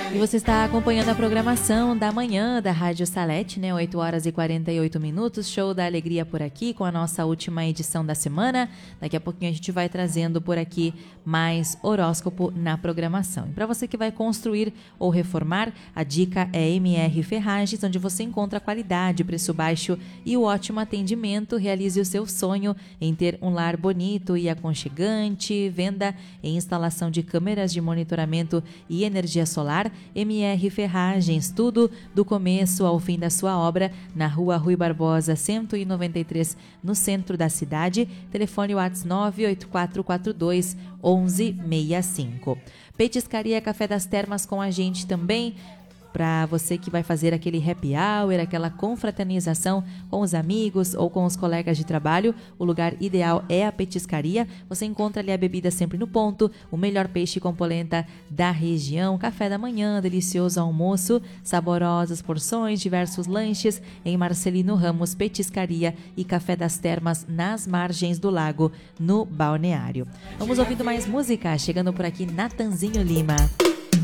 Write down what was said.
E você está acompanhando a programação da manhã da Rádio Salete, né? 8 horas e 48 minutos. Show da alegria por aqui com a nossa última edição da semana. Daqui a pouquinho a gente vai trazendo por aqui mais horóscopo na programação. E para você que vai construir ou reformar, a dica é MR Ferragens, onde você encontra qualidade, preço baixo e o ótimo atendimento. Realize o seu sonho em ter um lar bonito e aconchegante. Venda e instalação de câmeras de monitoramento e energia solar. MR Ferragens, tudo do começo ao fim da sua obra, na Rua Rui Barbosa 193, no centro da cidade. Telefone WhatsApp 98442 1165. Petiscaria Café das Termas com a gente também. Para você que vai fazer aquele happy hour, aquela confraternização com os amigos ou com os colegas de trabalho, o lugar ideal é a Petiscaria. Você encontra ali a bebida sempre no ponto, o melhor peixe com polenta da região, café da manhã, delicioso almoço, saborosas porções, diversos lanches em Marcelino Ramos, Petiscaria e Café das Termas nas margens do lago, no Balneário. Vamos ouvindo mais música, chegando por aqui Natanzinho Lima.